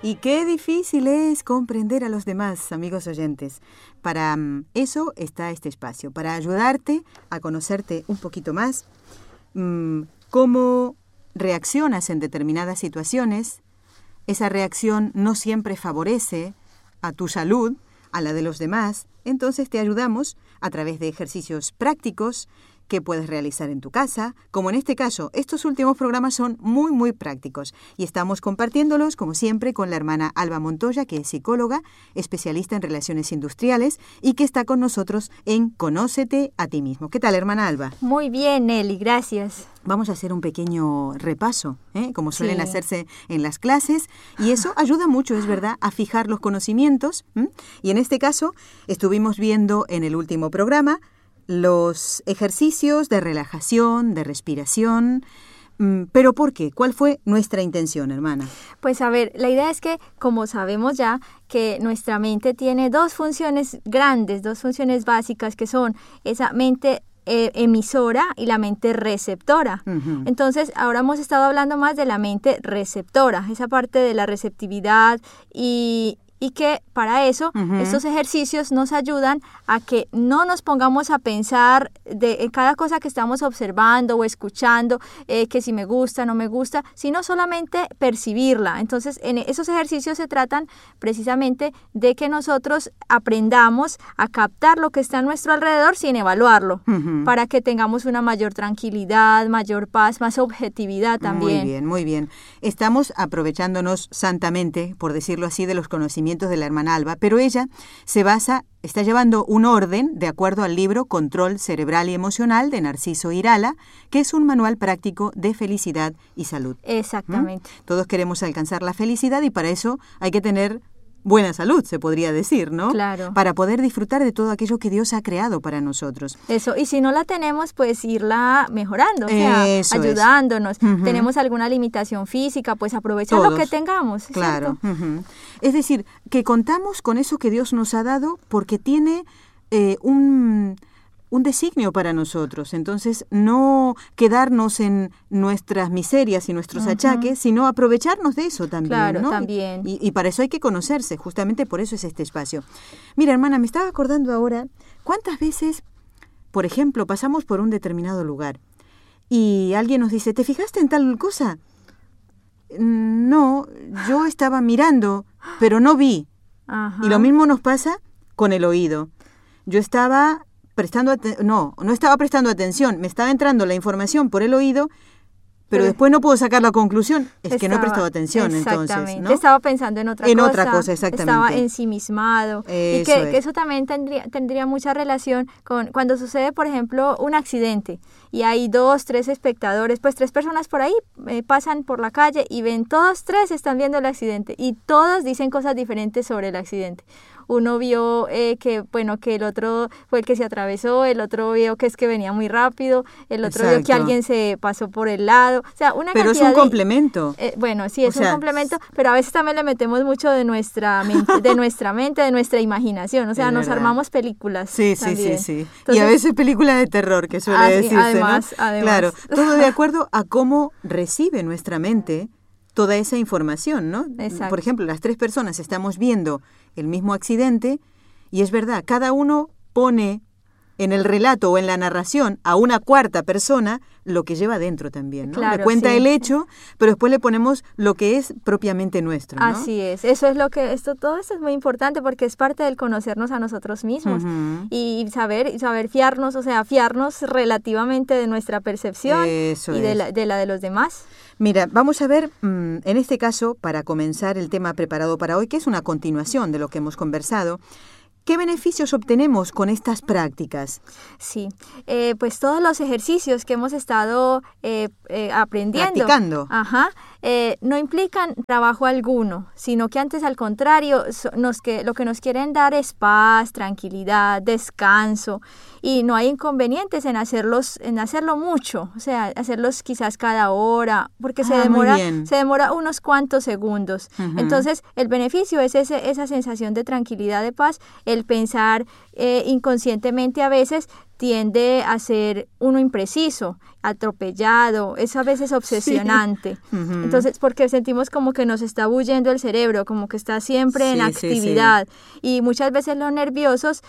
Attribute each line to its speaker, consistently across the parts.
Speaker 1: Y qué difícil es comprender a los demás, amigos oyentes. Para eso está este espacio, para ayudarte a conocerte un poquito más, cómo reaccionas en determinadas situaciones. Esa reacción no siempre favorece a tu salud, a la de los demás. Entonces te ayudamos a través de ejercicios prácticos que puedes realizar en tu casa. Como en este caso, estos últimos programas son muy, muy prácticos y estamos compartiéndolos, como siempre, con la hermana Alba Montoya, que es psicóloga, especialista en relaciones industriales y que está con nosotros en Conócete a ti mismo. ¿Qué tal, hermana Alba?
Speaker 2: Muy bien, Nelly, gracias.
Speaker 1: Vamos a hacer un pequeño repaso, como suelen hacerse en las clases, y eso ayuda mucho, es verdad, a fijar los conocimientos. Y en este caso, estuvimos viendo en el último programa los ejercicios de relajación, de respiración. ¿Pero por qué? ¿Cuál fue nuestra intención, hermana?
Speaker 2: Pues a ver, la idea es que, como sabemos ya, que nuestra mente tiene dos funciones grandes, dos funciones básicas, que son esa mente emisora y la mente receptora. Uh-huh. Entonces, ahora hemos estado hablando más de la mente receptora, esa parte de la receptividad y que para eso estos ejercicios nos ayudan a que no nos pongamos a pensar en cada cosa que estamos observando o escuchando, que si me gusta, no me gusta, sino solamente percibirla. Entonces, en esos ejercicios se tratan precisamente de que nosotros aprendamos a captar lo que está a nuestro alrededor sin evaluarlo, para que tengamos una mayor tranquilidad, mayor paz, más objetividad también.
Speaker 1: Muy bien, muy bien. Estamos aprovechándonos santamente, por decirlo así, de los conocimientos de la hermana Alba, pero ella está llevando un orden de acuerdo al libro Control Cerebral y Emocional de Narciso Irala, que es un manual práctico de felicidad y salud.
Speaker 2: Exactamente.
Speaker 1: Todos queremos alcanzar la felicidad y para eso hay que tener buena salud, se podría decir, ¿no?
Speaker 2: Claro.
Speaker 1: Para poder disfrutar de todo aquello que Dios ha creado para nosotros.
Speaker 2: Eso, y si no la tenemos, pues irla mejorando, o sea,
Speaker 1: eso
Speaker 2: ayudándonos. Tenemos alguna limitación física, pues aprovechar lo que tengamos.
Speaker 1: Claro. Es decir, que contamos con eso que Dios nos ha dado porque tiene un designio para nosotros. Entonces, no quedarnos en nuestras miserias y nuestros achaques, sino aprovecharnos de eso también.
Speaker 2: Claro,
Speaker 1: ¿no?
Speaker 2: también.
Speaker 1: Y para eso hay que conocerse, justamente por eso es este espacio. Mira, hermana, me estaba acordando ahora, ¿cuántas veces, por ejemplo, pasamos por un determinado lugar y alguien nos dice, ¿te fijaste en tal cosa? No, yo estaba mirando, pero no vi. Y lo mismo nos pasa con el oído. Yo estaba no estaba prestando atención, me estaba entrando la información por el oído, pero después no puedo sacar la conclusión, que no he prestado atención, entonces, ¿no?
Speaker 2: Estaba pensando en otra cosa.
Speaker 1: En otra cosa, exactamente.
Speaker 2: Estaba ensimismado. Y que eso también tendría mucha relación con cuando sucede, por ejemplo, un accidente y hay 2, 3 espectadores, pues 3 personas por ahí pasan por la calle y ven, todos 3 están viendo el accidente y todos dicen cosas diferentes sobre el accidente. Uno vio que el otro fue el que se atravesó, el otro vio que es que venía muy rápido, el otro vio que alguien se pasó por el lado. O sea,
Speaker 1: pero es un complemento.
Speaker 2: Sí, es un complemento, pero a veces también le metemos mucho de nuestra mente, de nuestra imaginación. O sea, nos armamos películas.
Speaker 1: Sí. Entonces, y a veces películas de terror, que suele decirse,
Speaker 2: además.
Speaker 1: Claro, todo de acuerdo a cómo recibe nuestra mente toda esa información, ¿no?
Speaker 2: Exacto.
Speaker 1: Por ejemplo, las 3 personas estamos viendo el mismo accidente y es verdad, cada uno pone en el relato o en la narración a una cuarta persona lo que lleva dentro también, ¿no?
Speaker 2: Claro,
Speaker 1: le cuenta el hecho, pero después le ponemos lo que es propiamente nuestro, ¿no?
Speaker 2: Así es, eso es lo que, todo esto es muy importante porque es parte del conocernos a nosotros mismos y saber fiarnos, o sea, fiarnos relativamente de nuestra percepción de la de los demás.
Speaker 1: Mira, vamos a ver, en este caso, para comenzar el tema preparado para hoy, que es una continuación de lo que hemos conversado, ¿qué beneficios obtenemos con estas prácticas?
Speaker 2: Sí, pues todos los ejercicios que hemos estado aprendiendo.
Speaker 1: Practicando.
Speaker 2: No implican trabajo alguno, sino que antes al contrario, lo que nos quieren dar es paz, tranquilidad, descanso, y no hay inconvenientes en hacerlo mucho, o sea, hacerlos quizás cada hora, porque se demora unos cuantos segundos. Entonces, el beneficio es esa sensación de tranquilidad, de paz, el pensar inconscientemente a veces tiende a ser uno impreciso, atropellado, es a veces obsesionante. Sí. Uh-huh. Entonces, porque sentimos como que nos está bullendo el cerebro, como que está siempre en actividad. Y muchas veces los nerviosos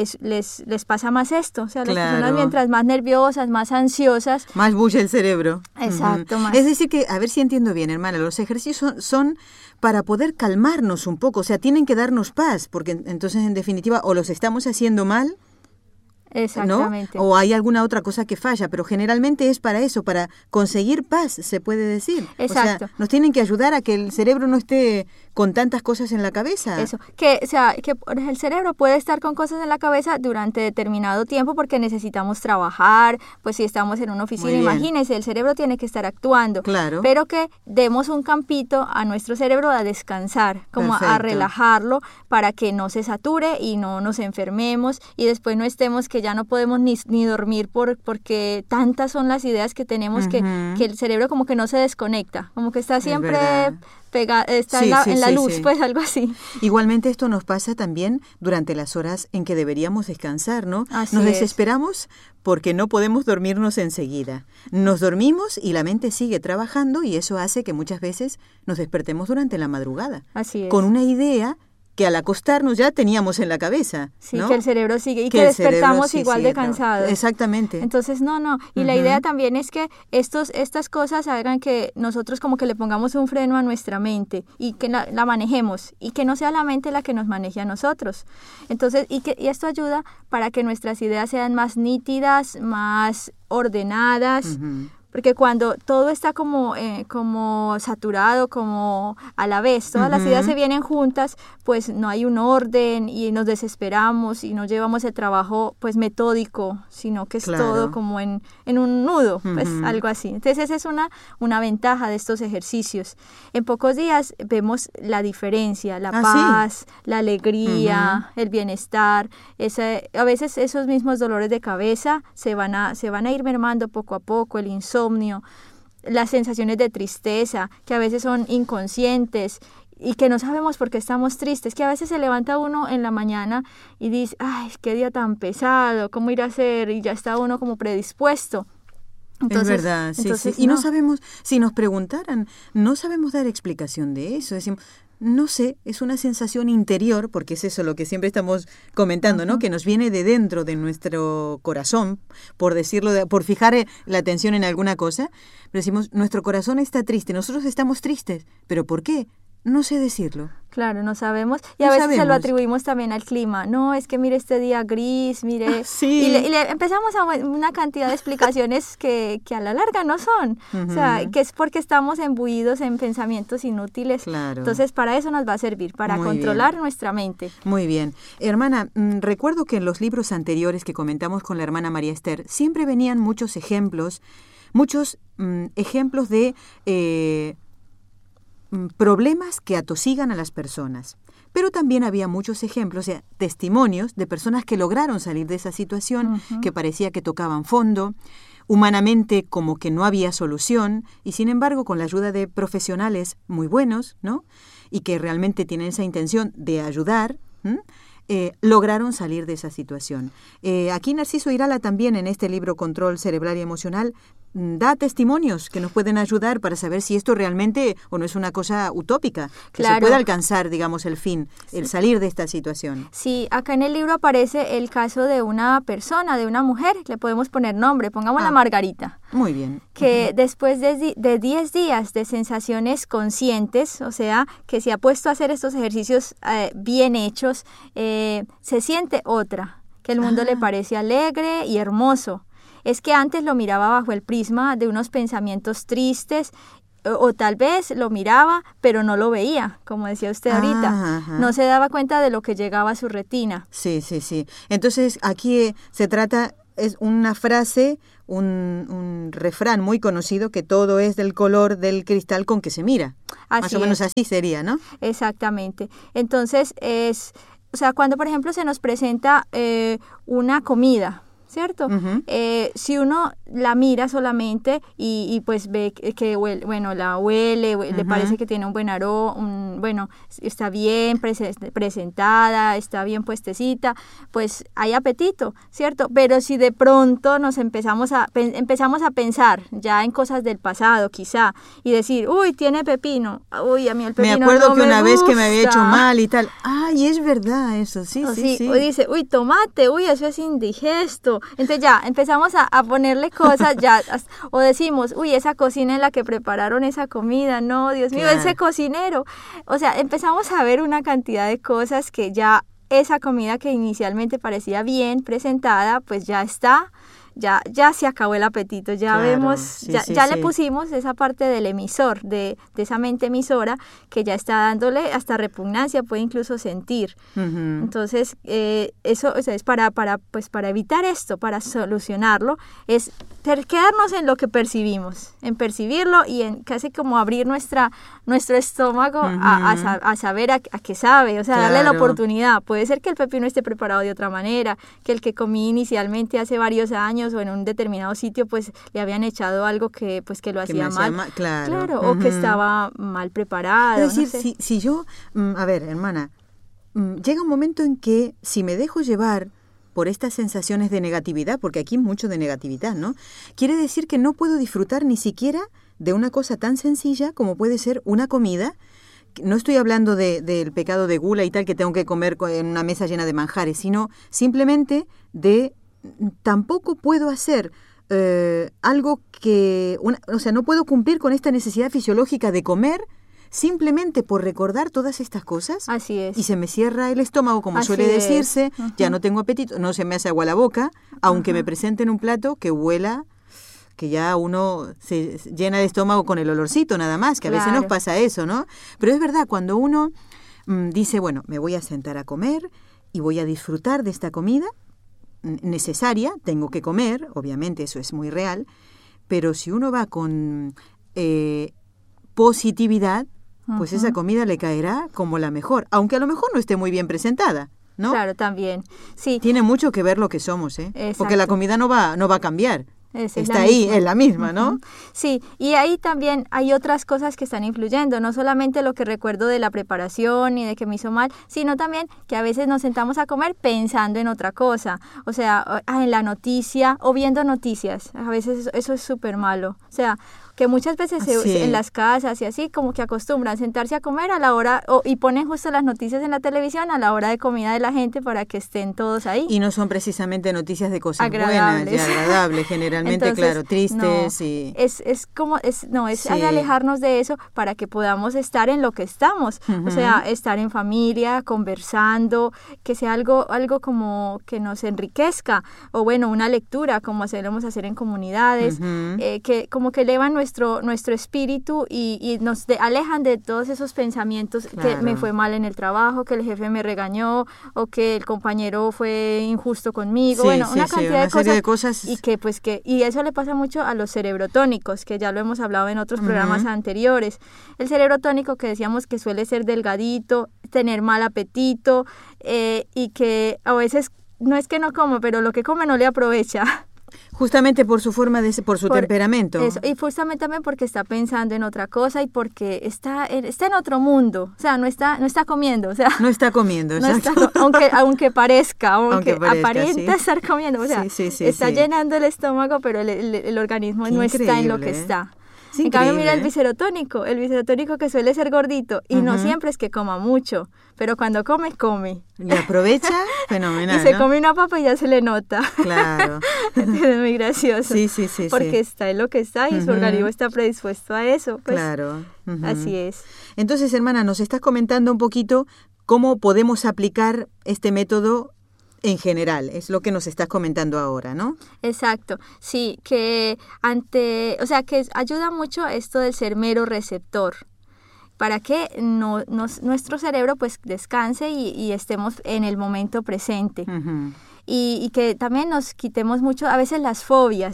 Speaker 2: les pasa más esto. O sea, las personas mientras más nerviosas, más ansiosas.
Speaker 1: Más bulle el cerebro.
Speaker 2: Exacto.
Speaker 1: Uh-huh. Es decir que, a ver si entiendo bien, hermana, los ejercicios son para poder calmarnos un poco, o sea, tienen que darnos paz, porque entonces, en definitiva, o los estamos haciendo mal,
Speaker 2: exactamente,
Speaker 1: ¿no? O hay alguna otra cosa que falla, pero generalmente es para eso, para conseguir paz, se puede decir.
Speaker 2: Exacto.
Speaker 1: O sea, nos tienen que ayudar a que el cerebro no esté con tantas cosas en la cabeza.
Speaker 2: Eso, que el cerebro puede estar con cosas en la cabeza durante determinado tiempo porque necesitamos trabajar, pues si estamos en una oficina, imagínense, el cerebro tiene que estar actuando,
Speaker 1: claro,
Speaker 2: pero que demos un campito a nuestro cerebro a descansar, como a relajarlo para que no se sature y no nos enfermemos y después no estemos que ya no podemos ni dormir porque tantas son las ideas que tenemos que el cerebro como que no se desconecta, como que está siempre está en la luz, pues algo así.
Speaker 1: Igualmente esto nos pasa también durante las horas en que deberíamos descansar, ¿no? Nos desesperamos porque no podemos dormirnos enseguida. Nos dormimos y la mente sigue trabajando y eso hace que muchas veces nos despertemos durante la madrugada.
Speaker 2: Así es.
Speaker 1: Con una idea que al acostarnos ya teníamos en la cabeza,
Speaker 2: sí,
Speaker 1: ¿no?
Speaker 2: Que el cerebro sigue y que despertamos igual de cansados.
Speaker 1: Exactamente.
Speaker 2: Entonces, no. Y la idea también es que estas cosas hagan que nosotros como que le pongamos un freno a nuestra mente y que la manejemos y que no sea la mente la que nos maneje a nosotros. Entonces, y esto ayuda para que nuestras ideas sean más nítidas, más ordenadas, porque cuando todo está como saturado, como a la vez, todas las ideas se vienen juntas, pues no hay un orden y nos desesperamos y no llevamos el trabajo pues metódico, sino que es todo como en un nudo, pues algo así. Entonces esa es una ventaja de estos ejercicios. En pocos días vemos la diferencia, la paz, la alegría, el bienestar. A veces esos mismos dolores de cabeza se van a ir mermando poco a poco, el insomnio, las sensaciones de tristeza, que a veces son inconscientes y que no sabemos por qué estamos tristes, que a veces se levanta uno en la mañana y dice, ay, qué día tan pesado, ¿cómo ir a hacer? Y ya está uno como predispuesto. Entonces,
Speaker 1: es verdad, sí. Y no sabemos, si nos preguntaran, no sabemos dar explicación de eso, decimos, no sé, es una sensación interior, porque es eso lo que siempre estamos comentando, ¿no? Que nos viene de dentro de nuestro corazón, por decirlo, por fijar la atención en alguna cosa, pero decimos, nuestro corazón está triste, nosotros estamos tristes, ¿pero por qué? No sé decirlo.
Speaker 2: Claro, no sabemos. Y a veces se lo atribuimos también al clima. No, es que mire este día gris, mire.
Speaker 1: Sí.
Speaker 2: Y le empezamos a una cantidad de explicaciones que a la larga no son. O sea, que es porque estamos embuidos en pensamientos inútiles.
Speaker 1: Claro.
Speaker 2: Entonces, para eso nos va a servir, para controlar nuestra mente.
Speaker 1: Muy bien. Hermana, recuerdo que en los libros anteriores que comentamos con la hermana María Esther, siempre venían muchos ejemplos de problemas que atosigan a las personas. Pero también había muchos ejemplos, o sea, testimonios de personas que lograron salir de esa situación, que parecía que tocaban fondo, humanamente como que no había solución, y sin embargo con la ayuda de profesionales muy buenos, ¿no? Y que realmente tienen esa intención de ayudar, lograron salir de esa situación. Aquí Narciso Irala también en este libro Control Cerebral y Emocional da testimonios que nos pueden ayudar para saber si esto realmente o no es una cosa utópica, que se pueda alcanzar, digamos, el fin, el salir de esta situación.
Speaker 2: Sí, acá en el libro aparece el caso de una persona, de una mujer, le podemos poner nombre, pongámosla Margarita.
Speaker 1: Muy bien.
Speaker 2: Que después de 10 días de sensaciones conscientes, o sea, que se ha puesto a hacer estos ejercicios bien hechos, se siente otra, que el mundo le parece alegre y hermoso. Es que antes lo miraba bajo el prisma de unos pensamientos tristes o tal vez lo miraba pero no lo veía, como decía usted ahorita. No se daba cuenta de lo que llegaba a su retina.
Speaker 1: Sí. Entonces aquí se trata, es una frase, un refrán muy conocido, que todo es del color del cristal con que se mira. Más o menos así sería, ¿no?
Speaker 2: Exactamente. Entonces o sea, cuando por ejemplo se nos presenta una comida, ¿cierto? Si uno la mira solamente y pues ve que huele, bueno, la huele, le parece que tiene un buen aroma, bueno, está bien presentada, está bien puestecita, pues hay apetito, ¿cierto? Pero si de pronto nos empezamos a pensar ya en cosas del pasado, quizá, y decir, uy, tiene pepino, uy, a mí el pepino no me gusta.
Speaker 1: Me acuerdo que una vez que me había hecho mal y tal. Ay, es verdad eso, sí.
Speaker 2: O dice, uy, tomate, uy, eso es indigesto. Entonces ya empezamos a ponerle cosas, ya, o decimos, uy, esa cocina en la que prepararon esa comida, no, Dios mío, ese cocinero. O sea, empezamos a ver una cantidad de cosas que ya esa comida que inicialmente parecía bien presentada, pues ya está. Ya se acabó el apetito, ya vemos, ya le pusimos esa parte del emisor, de esa mente emisora que ya está dándole hasta repugnancia, puede incluso sentir. Entonces, eso, o sea, es para evitar esto, para solucionarlo, es quedarnos en lo que percibimos, en percibirlo y en casi como abrir nuestro estómago a saber a qué sabe, o sea, darle la oportunidad. Puede ser que el pepino esté preparado de otra manera, que el que comí inicialmente hace varios años o en un determinado sitio, pues le habían echado algo que lo hacía mal. Claro, o que estaba mal preparado.
Speaker 1: Es decir, no sé. si yo, a ver, hermana, llega un momento en que si me dejo llevar por estas sensaciones de negatividad, porque aquí hay mucho de negatividad, ¿no? Quiere decir que no puedo disfrutar ni siquiera de una cosa tan sencilla como puede ser una comida. No estoy hablando del pecado de gula y tal que tengo que comer en una mesa llena de manjares, sino simplemente tampoco puedo hacer algo o sea, no puedo cumplir con esta necesidad fisiológica de comer simplemente por recordar todas estas cosas.
Speaker 2: Así es.
Speaker 1: Y se me cierra el estómago, como suele decirse, ya no tengo apetito, no se me hace agua la boca, aunque me presenten un plato que huela, que ya uno se llena el estómago con el olorcito nada más, que a veces nos pasa eso, ¿no? Pero es verdad, cuando uno dice, bueno, me voy a sentar a comer y voy a disfrutar de esta comida necesaria, tengo que comer, obviamente eso es muy real, pero si uno va con positividad, pues esa comida le caerá como la mejor, aunque a lo mejor no esté muy bien presentada, ¿no?
Speaker 2: Claro, también. Sí.
Speaker 1: Tiene mucho que ver lo que somos, porque la comida no va a cambiar. Está ahí, es la misma, ¿no?
Speaker 2: Sí, y ahí también hay otras cosas que están influyendo, no solamente lo que recuerdo de la preparación y de que me hizo mal, sino también que a veces nos sentamos a comer pensando en otra cosa, o sea, en la noticia o viendo noticias, a veces eso es súper malo, o sea, que muchas veces en las casas y así como que acostumbran sentarse a comer a la hora y ponen justo las noticias en la televisión a la hora de comida de la gente para que estén todos ahí.
Speaker 1: Y no son precisamente noticias de cosas buenas y agradables, generalmente. Entonces, claro, tristes
Speaker 2: hay alejarnos de eso para que podamos estar en lo que estamos, o sea, estar en familia, conversando, que sea algo como que nos enriquezca, o bueno, una lectura como solemos hacer en comunidades, que como que elevan nuestro espíritu y nos alejan de todos esos pensamientos que me fue mal en el trabajo, que el jefe me regañó o que el compañero fue injusto conmigo, una cantidad de cosas y eso le pasa mucho a los cerebrotónicos, que ya lo hemos hablado en otros programas anteriores. El cerebrotónico que decíamos que suele ser delgadito, tener mal apetito y que a veces no es que no come, pero lo que come no le aprovecha.
Speaker 1: Justamente por su forma por su temperamento.
Speaker 2: Eso, y justamente también porque está pensando en otra cosa y porque está en otro mundo, o sea, no está comiendo, o sea.
Speaker 1: No está comiendo, exacto.
Speaker 2: Aunque parezca, aparenta estar comiendo, o sea, está llenando el estómago, pero el organismo no está en lo que está. En cambio, mira el biserotónico que suele ser gordito y no siempre es que coma mucho, pero cuando come.
Speaker 1: Y aprovecha, fenomenal,
Speaker 2: y se come una papa y ya se le nota.
Speaker 1: Claro.
Speaker 2: Es muy gracioso.
Speaker 1: Sí.
Speaker 2: Porque está en lo que está y su organismo está predispuesto a eso. Pues,
Speaker 1: claro.
Speaker 2: Así es.
Speaker 1: Entonces, hermana, nos estás comentando un poquito cómo podemos aplicar este método en general, es lo que nos estás comentando ahora, ¿no?
Speaker 2: Exacto, sí, que que ayuda mucho esto del ser mero receptor, para que nuestro cerebro pues descanse y estemos en el momento presente. Y que también nos quitemos mucho, a veces las fobias,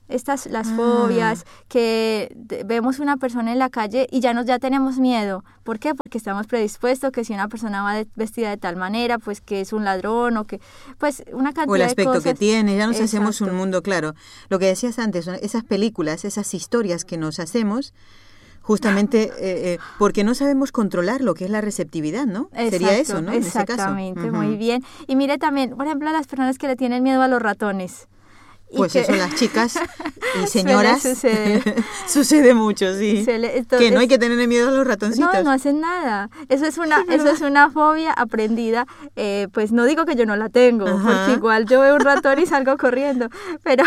Speaker 2: las fobias, que vemos una persona en la calle y ya tenemos miedo. ¿Por qué? Porque estamos predispuestos que si una persona va vestida de tal manera, pues que es un ladrón o que, pues una cantidad de cosas.
Speaker 1: O el aspecto que tiene, ya nos
Speaker 2: Exacto.
Speaker 1: hacemos un mundo claro. Lo que decías antes, esas películas, esas historias que nos hacemos, justamente porque no sabemos controlar lo que es la receptividad, ¿no?
Speaker 2: Exacto,
Speaker 1: sería eso, ¿no?
Speaker 2: Exactamente,
Speaker 1: En ese caso.
Speaker 2: muy bien. Y mire también, por ejemplo, a las personas que le tienen miedo a los ratones.
Speaker 1: Pues eso, las chicas y señoras sucede mucho, sí.
Speaker 2: Entonces,
Speaker 1: que no hay que tener miedo a los ratoncitos.
Speaker 2: No hacen nada. Eso es una fobia aprendida. Pues no digo que yo no la tengo, porque igual yo veo un ratón y salgo corriendo. Pero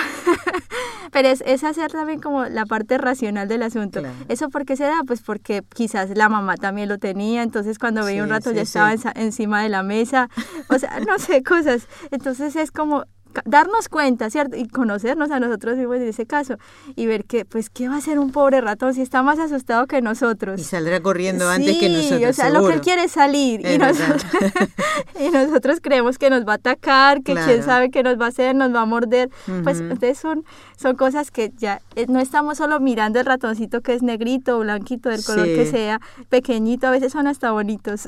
Speaker 2: es hacer también como la parte racional del asunto.
Speaker 1: Claro.
Speaker 2: ¿Eso por qué se da? Pues porque quizás la mamá también lo tenía, entonces cuando veía un ratón ya estaba encima de la mesa. O sea, no sé, cosas. Entonces es como darnos cuenta, ¿cierto? Y conocernos a nosotros mismos en ese caso y ver que, pues, ¿qué va a hacer un pobre ratón si está más asustado que nosotros?
Speaker 1: Y saldrá corriendo antes que nosotros,
Speaker 2: o sea,
Speaker 1: seguro.
Speaker 2: Lo que él quiere es salir y nosotros creemos que nos va a atacar, que quién sabe qué nos va a hacer, nos va a morder. Pues, entonces son cosas que ya no estamos solo mirando el ratoncito que es negrito o blanquito, del color que sea, pequeñito, a veces son hasta bonitos.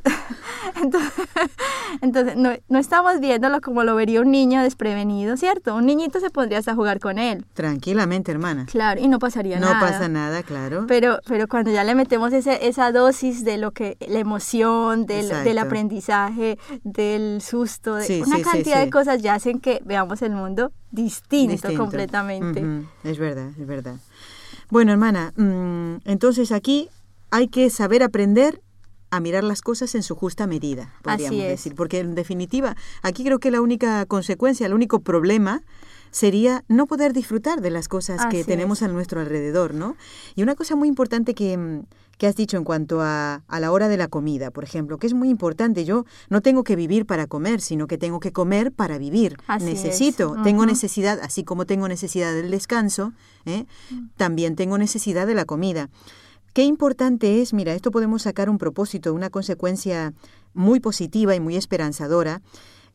Speaker 2: Entonces no estamos viéndolo como lo vería un niño desprevenido, ¿cierto? Un niñito se pondría hasta a jugar con él.
Speaker 1: Tranquilamente, hermana.
Speaker 2: Claro, y no pasaría nada.
Speaker 1: No pasa nada, claro.
Speaker 2: Pero cuando ya le metemos esa dosis de lo que, la emoción, del aprendizaje, del susto, una cantidad de cosas ya hacen que veamos el mundo distinto. Completamente.
Speaker 1: Es verdad, es verdad. Bueno, hermana, entonces aquí hay que saber aprender a mirar las cosas en su justa medida, podríamos decir. Porque en definitiva, aquí creo que la única consecuencia, el único problema sería no poder disfrutar de las cosas que tenemos a nuestro alrededor, ¿no? Y una cosa muy importante que has dicho en cuanto a la hora de la comida, por ejemplo, que es muy importante. Yo no tengo que vivir para comer, sino que tengo que comer para vivir. Tengo necesidad, así como tengo necesidad del descanso, también tengo necesidad de la comida. Qué importante es, mira, esto podemos sacar un propósito, una consecuencia muy positiva y muy esperanzadora.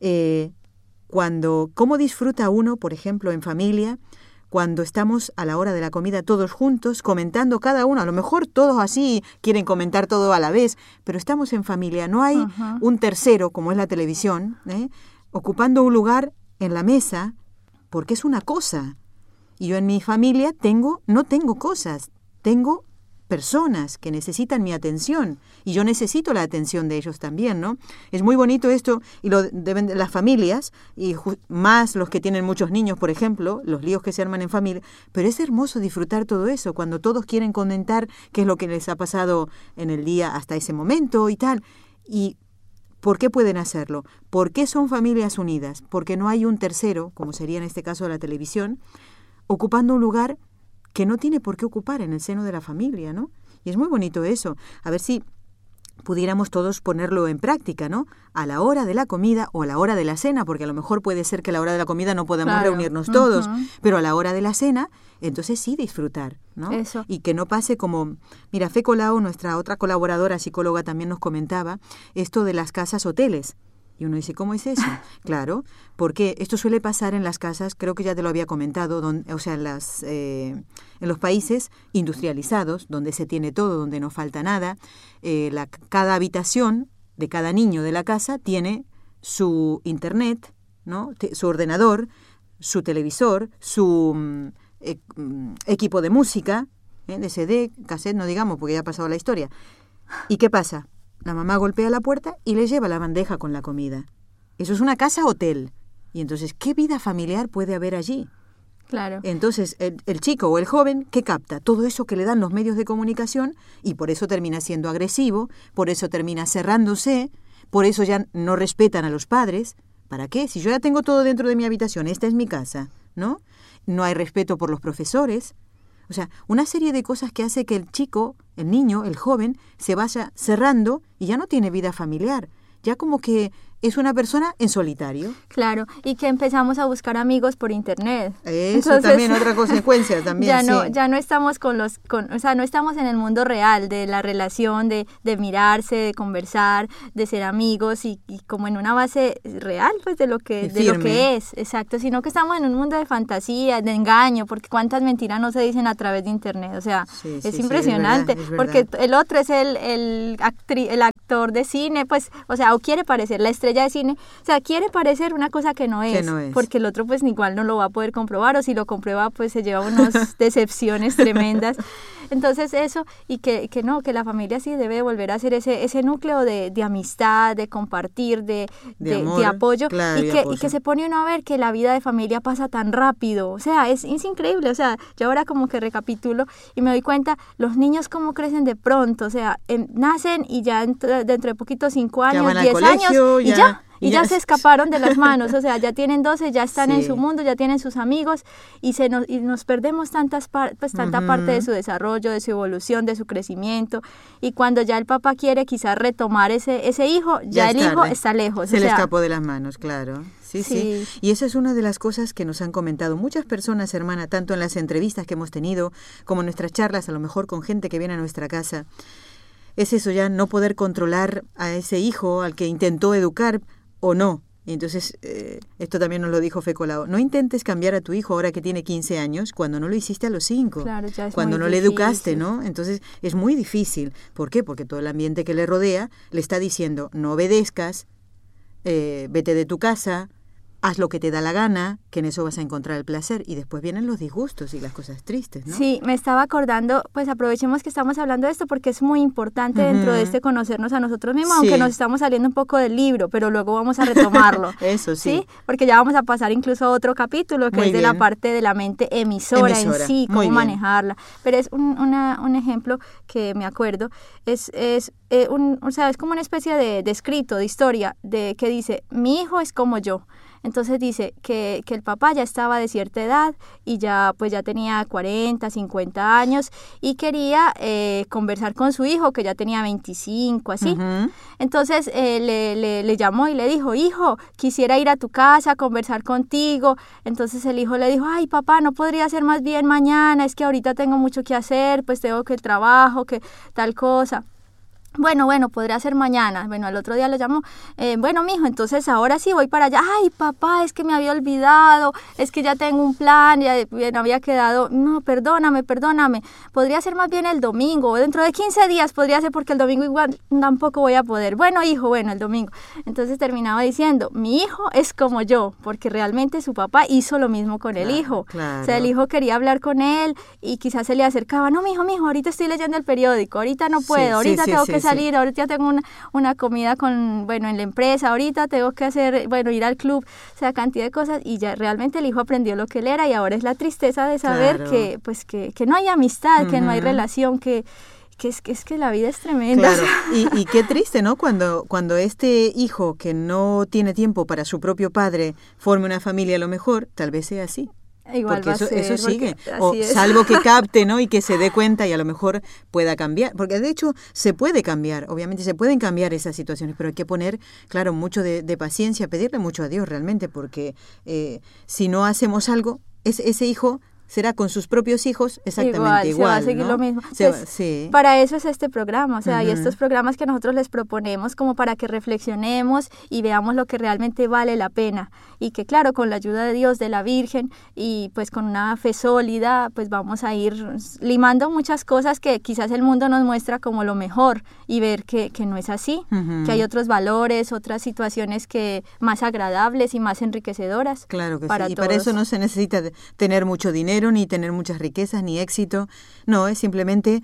Speaker 1: ¿Cómo disfruta uno, por ejemplo, en familia, cuando estamos a la hora de la comida todos juntos, comentando cada uno? A lo mejor todos así quieren comentar todo a la vez, pero estamos en familia. No hay un tercero, como es la televisión, ocupando un lugar en la mesa, porque es una cosa. Y yo en mi familia no tengo cosas, tengo personas que necesitan mi atención y yo necesito la atención de ellos también, ¿no? Es muy bonito esto y lo deben las familias y más los que tienen muchos niños, por ejemplo, los líos que se arman en familia, pero es hermoso disfrutar todo eso cuando todos quieren comentar qué es lo que les ha pasado en el día hasta ese momento y tal. ¿Y por qué pueden hacerlo? ¿Por qué son familias unidas? Porque no hay un tercero, como sería en este caso la televisión, ocupando un lugar que no tiene por qué ocupar en el seno de la familia, ¿no? Y es muy bonito eso. A ver si pudiéramos todos ponerlo en práctica, ¿no? A la hora de la comida o a la hora de la cena, porque a lo mejor puede ser que a la hora de la comida no podamos reunirnos todos, pero a la hora de la cena, entonces sí disfrutar, ¿no?
Speaker 2: Eso.
Speaker 1: Y que no pase como... Mira, Fe Colau, nuestra otra colaboradora psicóloga, también nos comentaba esto de las casas hoteles. Y uno dice, ¿cómo es eso? Claro, porque esto suele pasar en las casas, creo que ya te lo había comentado, en los países industrializados, donde se tiene todo, donde no falta nada. Cada habitación de cada niño de la casa tiene su internet, ¿no? Su ordenador, su televisor, su equipo de música, de CD, cassette, no digamos, porque ya ha pasado la historia. ¿Y qué pasa? La mamá golpea la puerta y le lleva la bandeja con la comida. Eso es una casa hotel. Y entonces, ¿qué vida familiar puede haber allí?
Speaker 2: Claro.
Speaker 1: Entonces, el chico o el joven, ¿qué capta? Todo eso que le dan los medios de comunicación y por eso termina siendo agresivo, por eso termina cerrándose, por eso ya no respetan a los padres. ¿Para qué? Si yo ya tengo todo dentro de mi habitación, esta es mi casa, ¿no? No hay respeto por los profesores. O sea, una serie de cosas que hace que el chico, el niño, el joven, se vaya cerrando y ya no tiene vida familiar. ya como que es una persona en solitario.
Speaker 2: Claro, y que empezamos a buscar amigos por internet.
Speaker 1: Eso entonces, también, otra consecuencia también,
Speaker 2: ya no estamos no estamos en el mundo real de la relación, de mirarse, de conversar, de ser amigos y como en una base real, pues de lo que es, exacto, sino que estamos en un mundo de fantasía, de engaño, porque cuántas mentiras no se dicen a través de internet, o sea, es impresionante, es verdad. Porque el otro es el actor de cine, pues, o sea, o quiere parecer la estrella de cine, o sea, quiere parecer una cosa que no es, porque el otro pues igual no lo va a poder comprobar, o si lo comprueba pues se lleva unas decepciones tremendas. Entonces eso, y que la familia sí debe volver a ser ese núcleo de amistad, de compartir, de amor, de apoyo, claro, y que se pone uno a ver que la vida de familia pasa tan rápido, o sea, es increíble, o sea, yo ahora como que recapitulo y me doy cuenta, los niños cómo crecen de pronto, o sea, nacen y ya dentro de poquitos 5 años, 10 años, y ya se escaparon de las manos, o sea, ya tienen 12, ya están en su mundo, ya tienen sus amigos y nos perdemos tanta parte de su desarrollo, de su evolución, de su crecimiento, y cuando ya el papá quiere quizás retomar ese hijo, ya el hijo está lejos.
Speaker 1: Se le escapó de las manos, claro. Sí. Y esa es una de las cosas que nos han comentado muchas personas, hermana, tanto en las entrevistas que hemos tenido como en nuestras charlas, a lo mejor con gente que viene a nuestra casa. Es eso ya, no poder controlar a ese hijo al que intentó educar o no. Y entonces, esto también nos lo dijo Fecolao, no intentes cambiar a tu hijo ahora que tiene 15 años cuando no lo hiciste a los 5,
Speaker 2: claro,
Speaker 1: cuando no
Speaker 2: difícil.
Speaker 1: Le educaste, ¿no? Entonces es muy difícil. ¿Por qué? Porque todo el ambiente que le rodea le está diciendo, no obedezcas, vete de tu casa, haz lo que te da la gana, que en eso vas a encontrar el placer, y después vienen los disgustos y las cosas tristes, ¿no?
Speaker 2: Sí, me estaba acordando, pues aprovechemos que estamos hablando de esto porque es muy importante dentro de este conocernos a nosotros mismos, aunque nos estamos saliendo un poco del libro, pero luego vamos a retomarlo.
Speaker 1: Eso sí.
Speaker 2: Porque ya vamos a pasar incluso a otro capítulo que es de la parte de la mente emisora en sí, cómo manejarla. Pero es un ejemplo que me acuerdo, o sea, es como una especie de escrito, de historia, que dice, mi hijo es como yo. Entonces dice que el papá ya estaba de cierta edad y ya tenía 40, 50 años y quería conversar con su hijo que ya tenía 25, así. Entonces le llamó y le dijo, hijo, quisiera ir a tu casa a conversar contigo. Entonces el hijo le dijo, ay papá, ¿no podría ser más bien mañana? Es que ahorita tengo mucho que hacer, pues tengo que el trabajo, que tal cosa. Bueno, podría ser mañana. Bueno, al otro día lo llamó. Bueno, mijo, entonces ahora sí voy para allá. Ay, papá, es que me había olvidado. Es que ya tengo un plan, ya había quedado. No, perdóname. Podría ser más bien el domingo. Dentro de 15 días podría ser porque el domingo igual tampoco voy a poder. Bueno, hijo, el domingo. Entonces terminaba diciendo, mi hijo es como yo, porque realmente su papá hizo lo mismo con el hijo.
Speaker 1: Claro.
Speaker 2: O sea, el hijo quería hablar con él y quizás se le acercaba. No, mijo, ahorita estoy leyendo el periódico. Ahorita no puedo. Ahorita tengo que salir, ahorita tengo una comida en la empresa, ahorita tengo que hacer, ir al club, o sea, cantidad de cosas, y ya realmente el hijo aprendió lo que él era, y ahora es la tristeza de saber que no hay amistad, que no hay relación, que es que la vida es tremenda.
Speaker 1: Claro, y qué triste, ¿no? Cuando este hijo que no tiene tiempo para su propio padre forme una familia, a lo mejor, tal vez sea así.
Speaker 2: Igual
Speaker 1: porque eso sigue,
Speaker 2: es.
Speaker 1: Salvo que capte, ¿no? Y que se dé cuenta y a lo mejor pueda cambiar, porque de hecho se puede cambiar, obviamente se pueden cambiar esas situaciones, pero hay que poner, claro, mucho de paciencia, pedirle mucho a Dios realmente, porque si no hacemos algo, ese hijo será con sus propios hijos exactamente igual,
Speaker 2: se va a seguir,
Speaker 1: ¿no?
Speaker 2: lo mismo. Sí. Para eso es este programa, o sea, y estos programas que nosotros les proponemos como para que reflexionemos y veamos lo que realmente vale la pena, y que claro, con la ayuda de Dios, de la Virgen, y pues con una fe sólida, pues vamos a ir limando muchas cosas que quizás el mundo nos muestra como lo mejor, y ver que no es así, que hay otros valores, otras situaciones que más agradables y más enriquecedoras.
Speaker 1: Claro que
Speaker 2: para
Speaker 1: sí, y
Speaker 2: todos.
Speaker 1: para eso no se necesita tener mucho dinero, ni tener muchas riquezas, ni éxito. No, es simplemente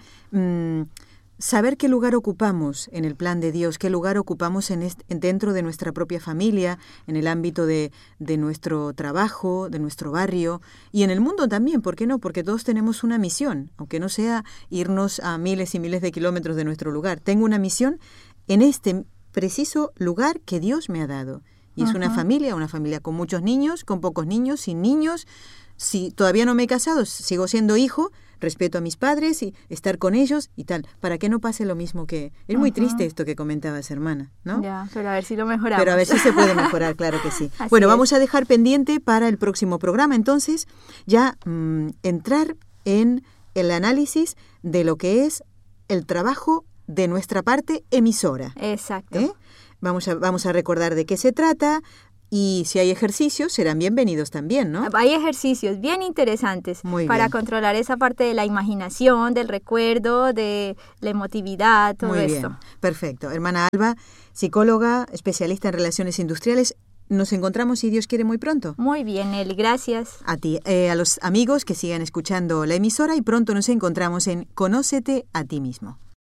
Speaker 1: saber qué lugar ocupamos en el plan de Dios, qué lugar ocupamos dentro de nuestra propia familia, en el ámbito de nuestro trabajo, de nuestro barrio, y en el mundo también, ¿por qué no? Porque todos tenemos una misión, aunque no sea irnos a miles y miles de kilómetros de nuestro lugar. Tengo una misión en este preciso lugar que Dios me ha dado. Y es una familia con muchos niños, con pocos niños, sin niños. Si todavía no me he casado, sigo siendo hijo, respeto a mis padres y estar con ellos y tal, para que no pase lo mismo que... Es muy triste esto que comentabas, hermana, ¿no?
Speaker 2: Ya, pero a ver si lo mejoramos.
Speaker 1: Pero a ver si se puede mejorar, claro que sí. Bueno, vamos a dejar pendiente para el próximo programa, entonces, ya entrar en el análisis de lo que es el trabajo de nuestra parte emisora.
Speaker 2: Exacto.
Speaker 1: Vamos a recordar de qué se trata y si hay ejercicios serán bienvenidos también, ¿no?
Speaker 2: Hay ejercicios bien interesantes para controlar esa parte de la imaginación, del recuerdo, de la emotividad, todo esto. Muy bien,
Speaker 1: perfecto. Hermana Alba, psicóloga, especialista en relaciones industriales. Nos encontramos, si Dios quiere, muy pronto.
Speaker 2: Muy bien, Nelly, gracias.
Speaker 1: A ti, a los amigos que sigan escuchando la emisora y pronto nos encontramos en Conócete a ti mismo.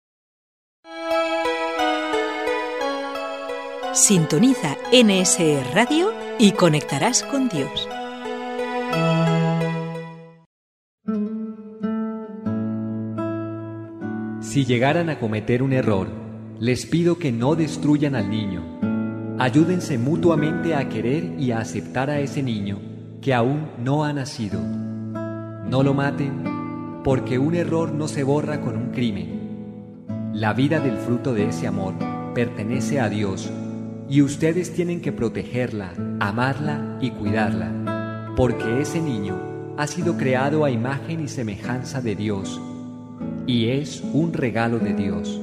Speaker 3: Sintoniza NSE Radio y conectarás con Dios.
Speaker 4: Si llegaran a cometer un error, les pido que no destruyan al niño. Ayúdense mutuamente a querer y a aceptar a ese niño que aún no ha nacido. No lo maten, porque un error no se borra con un crimen. La vida del fruto de ese amor pertenece a Dios y ustedes tienen que protegerla, amarla y cuidarla, porque ese niño ha sido creado a imagen y semejanza de Dios y es un regalo de Dios.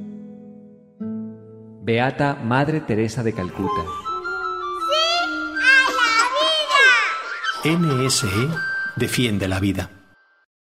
Speaker 4: Beata Madre Teresa de Calcuta.
Speaker 5: ¡Sí a la vida!
Speaker 6: NSE defiende la vida.